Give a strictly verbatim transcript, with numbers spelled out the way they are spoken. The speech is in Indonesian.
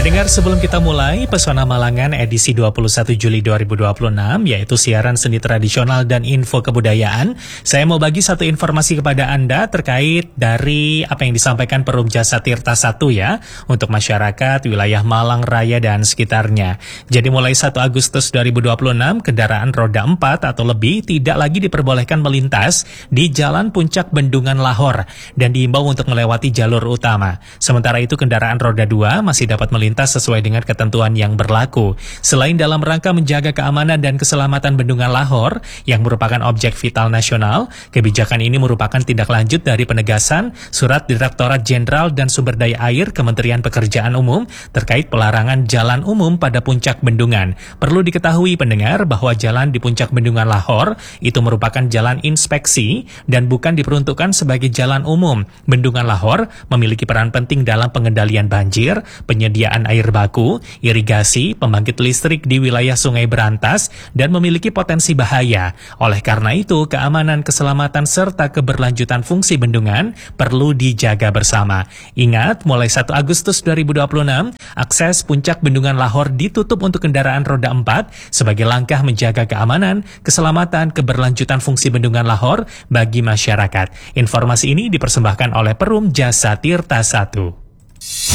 Pendengar, sebelum kita mulai, Pesona Malangan edisi dua puluh satu Juli dua ribu dua puluh enam, yaitu siaran seni tradisional dan info kebudayaan. Saya mau bagi satu informasi kepada Anda terkait dari apa yang disampaikan Perum Jasa Tirta satu ya, untuk masyarakat wilayah Malang Raya dan sekitarnya. Jadi mulai satu Agustus dua ribu dua puluh enam, kendaraan roda empat atau lebih tidak lagi diperbolehkan melintas di Jalan Puncak Bendungan Lahor dan diimbau untuk melewati jalur utama. Sementara itu kendaraan roda dua masih dapat melintas sesuai dengan ketentuan yang berlaku. Selain dalam rangka menjaga keamanan dan keselamatan Bendungan Lahor yang merupakan objek vital nasional, kebijakan ini merupakan tindak lanjut dari penegasan Surat Direktorat Jenderal dan Sumber Daya Air Kementerian Pekerjaan Umum terkait pelarangan jalan umum pada puncak bendungan. Perlu diketahui pendengar bahwa jalan di puncak Bendungan Lahor itu merupakan jalan inspeksi dan bukan diperuntukkan sebagai jalan umum. Bendungan Lahor memiliki peran penting dalam pengendalian banjir, penyediaan air baku, irigasi, pembangkit listrik di wilayah Sungai Berantas, dan memiliki potensi bahaya. Oleh karena itu, keamanan, keselamatan, serta keberlanjutan fungsi bendungan perlu dijaga bersama. Ingat, mulai satu Agustus dua ribu dua puluh enam, akses puncak Bendungan Lahor ditutup untuk kendaraan roda empat sebagai langkah menjaga keamanan, keselamatan, keberlanjutan fungsi Bendungan Lahor bagi masyarakat. Informasi ini dipersembahkan oleh Perum Jasa Tirta satu.